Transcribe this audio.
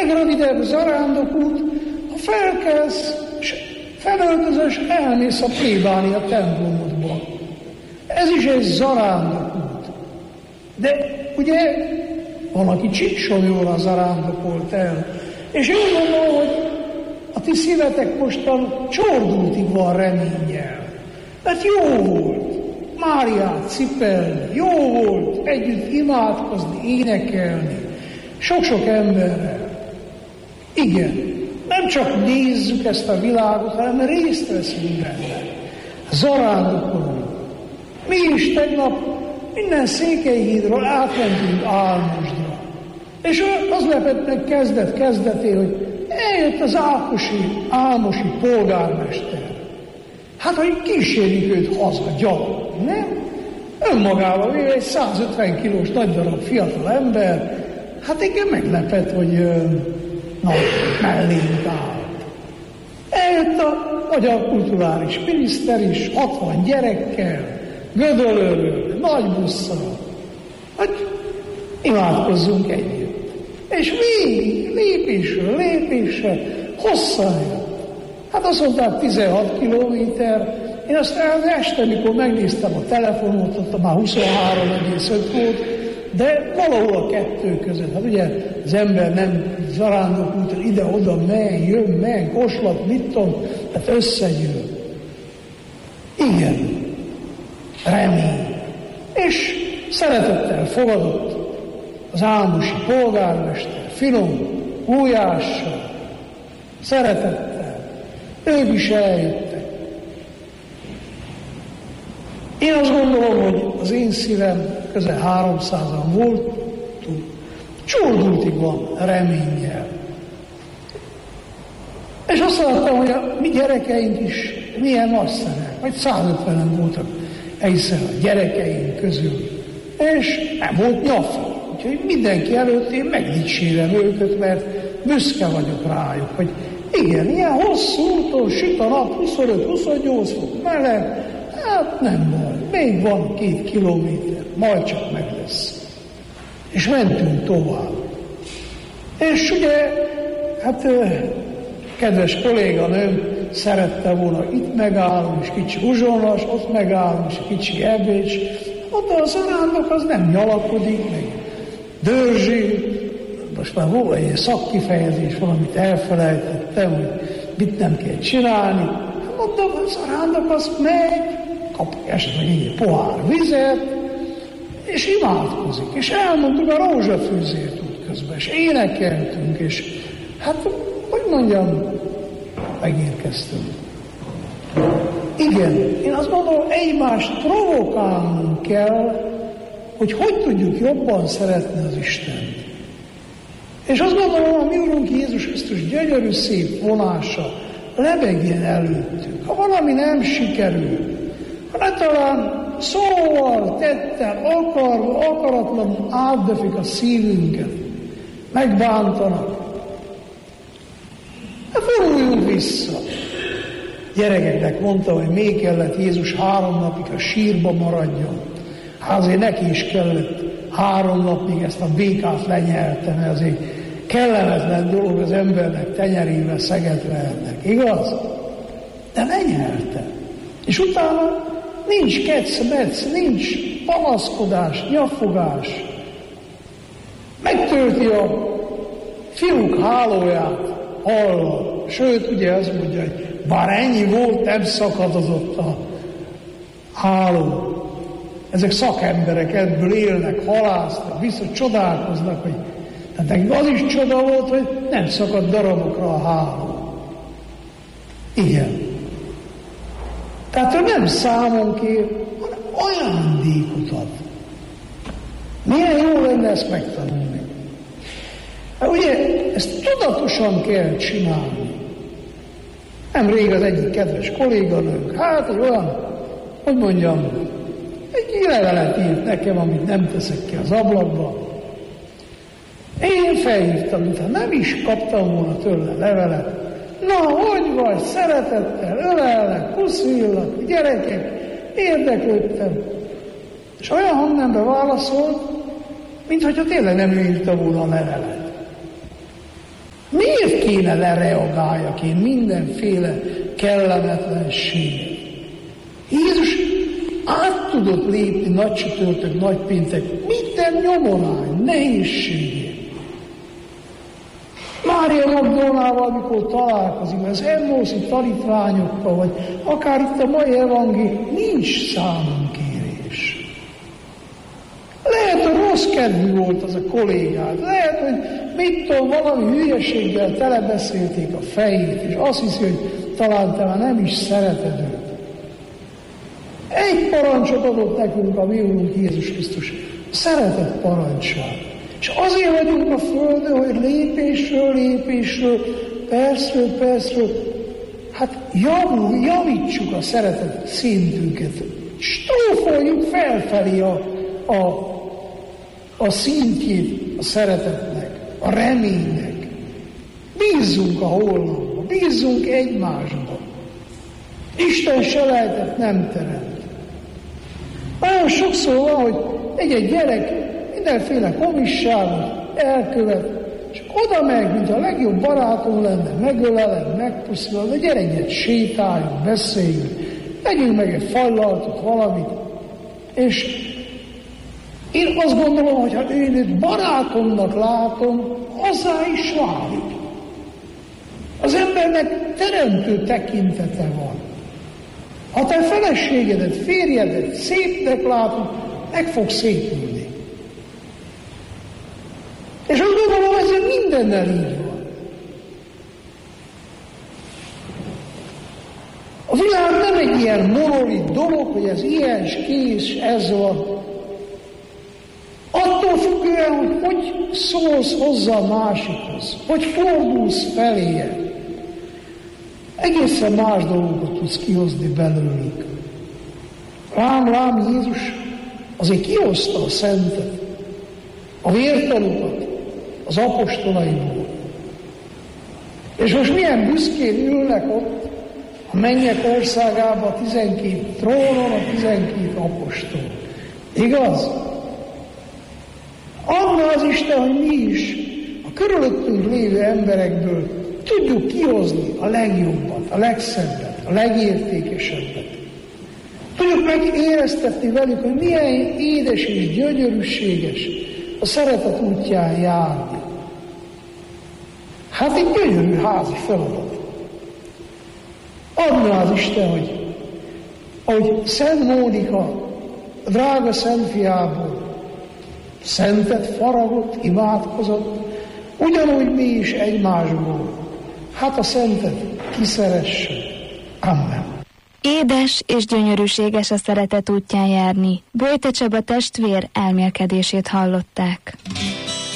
Legrövidebb zarándokút, ha felkelsz, és felöltözös, elmész a plébánia templomodba. Ez is egy zarándokút. De ugye van, aki Csíksomlyóra zarándokolt el. És én gondolom, hogy a ti szívetek mostan csordultig van reménnyel. Mert jó volt Máriát cipelni, jó volt együtt imádkozni, énekelni, sok-sok emberrel. Igen, nem csak nézzük ezt a világot, hanem részt veszünk benne. Zarándokolunk. Mi is tegnap minden Székelyhídról átmentünk Álmosdra. És az lepett meg kezdetén, hogy eljött az álmosi polgármester. Hát, hogy kísérjük őt haza gyalog, nem? Önmagában ő egy 150 kilós nagy darab fiatal ember. Hát igen, meglepett, hogy mellénk állt. Eljött a magyar kulturális miniszter is, 60 gyerekkel, Gödöllőről, nagy busszal, hogy imádkozzunk együtt. És végig, lépésről lépésre, hosszan jött. Hát azt mondták 16 kilométer, én aztán este, mikor megnéztem a telefonot, ott már 23,5 volt, de valahol a kettő között. Hát ugye az ember nem zarándokút, ide-oda jön, koslat, mit tudom, hát összegyűl. Igen, remény. És szeretettel fogadott az álmosi polgármester, finom, újással, szeretettel. Ők is eljöttek. Én azt gondolom, hogy az én szívem közel 300-an volt, csordultig van reménnyel. És azt láttam, hogy a mi gyerekeink is milyen nagyszerűek, vagy 150-en voltak egyszer a gyerekeink közül. És nem volt nyafi. Úgyhogy mindenki előtt én megdicsérem őket, mert büszke vagyok rájuk, hogy igen, ilyen hosszú úton süt a nap, 25-28 fok meleg, hát nem baj, még van 2 kilométer, majd csak meg lesz. És mentünk tovább. És ugye, hát kedves kolléganőm szerette volna itt megállni, és kicsi uzsonnas, ott megállni, és kicsi ebécs. Ott a zarándok az nem nyalakodik, meg dörzsi. Most már volt egy szakkifejezés, valamit elfelejtettem, hogy mit nem kell csinálni. Mondom, a zarándok az megy, kap esetleg egy pohár vizet, és imádkozik. És elmondtuk a rózsafűzért útközben, és énekeltünk, és hát, hogy mondjam, megérkeztünk. Igen, én azt mondom, egymást provokálnunk kell, hogy tudjuk jobban szeretni az Istent. És azt gondolom, a mi Urunk Jézus Krisztus gyönyörű szép vonása lebegjen előttünk. Ha valami nem sikerül, ha talán szóval, tettel, akaratlanul átdöfik a szívünket, megbántanak, foruljunk vissza. Gyerekeknek mondta, hogy még kellett Jézus 3 napig a sírba maradjon. Hát azért neki is kellett 3 napig ezt a békát lenyelten, mert azért kellemetlen dolog az embernek tenyerével szeget vernek, igaz? De lenyelte. És utána nincs kecmec, nincs panaszkodás, nyafogás. Megtölti a fiúk hálóját hallal. Sőt, ugye azt mondja, hogy bár ennyi volt, nem szakadozott a háló. Ezek szakemberek ebből élnek, halásznak, viszont csodálkoznak, hogy hát nekik az is csoda volt, hogy nem szakadt darabokra a háló. Igen. Tehát ő nem számon kér, hanem ajándékot ad. Milyen jó lenne ezt megtanulni. Hát ugye, ezt tudatosan kell csinálni. Nemrég az egyik kedves kolléganőnk, hát egy olyan, hogy mondjam, egy levelet írt nekem, amit nem teszek ki az ablakba. Én felhívtam, mintha nem is kaptam volna tőle levelet. Na, hogy vagy? Szeretettel, ölellek, puszillak, gyerekek, érdeklődtem. És olyan hangnemben válaszolt, mintha tényleg nem írta volna a levelet. Miért kéne lereagáljak én mindenféle kellemetlenséget? Jézus át tudott lépni nagy csütörtök, nagy péntek, minden nyomorány, nehézségét. Mária Magdolnával, amikor találkozik, az Emmószi tanítványokkal, vagy akár itt a mai evangélium, nincs számunkérés. Lehet, hogy rossz kedvű volt az a kollégát, lehet, hogy mit tudom, valami hülyeséggel telebeszélték a fejét, és azt hiszi, hogy talán te már nem is szereted őt. Egy parancsot adott nekünk a mi Úrunk Jézus Krisztus, szeretet parancsát. És azért vagyunk a Földön, hogy lépésről, percről, hát javítsuk a szeretet szintünket. Stófoljuk felfelé a szintjét a szeretetnek, a reménynek. Bízzunk a holnapba, bízzunk egymásba. Isten selejtet nem teremt. Nagyon sokszor van, hogy egy gyerek mindenféle komisságot elkövet, és oda megy, mint a legjobb barátom lenne, megölelem, megpusztulom, de gyere egyet, sétáljunk, beszéljünk, megyünk meg egy fallaltot, valamit, és én azt gondolom, hogy ha én őt barátomnak látom, hozzá is válik. Az embernek teremtő tekintete van. Ha te feleségedet, férjedet szépnek látod, meg fog szépülni. És azt gondolom, ez mindennel így van. A világ nem egy ilyen monolit dolog, hogy ez ilyen és kész, ez van. Attól függően, hogy szólsz hozzá a másikhoz, hogy fordulsz feléje, egészen más dolgokat tudsz kihozni belőlük. Lám, Jézus azért kihozta a szentet, a vértanukat az apostolaiból. És most milyen büszkén ülnek ott a mennyek országában a 12 trónon, a 12 apostol. Igaz? Adna az Isten, hogy mi is a körülöttünk lévő emberekből tudjuk kihozni a legjobbat, a legszebbet, a legértékesebbet. Tudjuk megéreztetni velük, hogy milyen édes és gyönyörűséges a szeretet útján járni. Hát egy gyönyörű házi feladat. Adna az Isten, hogy Szent Mónika, a drága szentfiából szentet faragott, imádkozott, ugyanúgy mi is egymásból. Hát a szentet kiszeresse. Amen. Édes és gyönyörűséges a szeretet útján járni. Bojte Csaba testvér elmélkedését hallották.